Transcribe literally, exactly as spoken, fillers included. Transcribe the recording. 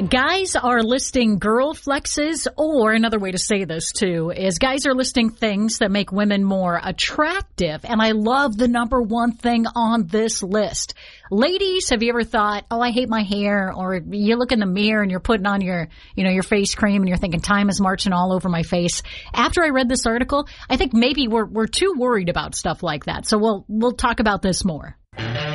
Guys are listing girl flexes, or another way to say this too is guys are listing things that make women more attractive. And I love the number one thing on this list. Ladies, have you ever thought, oh, I hate my hair? Or you look in the mirror and you're putting on your, you know, your face cream and you're thinking time is marching all over my face. After I read this article, I think maybe we're, we're too worried about stuff like that. So we'll, we'll talk about this more.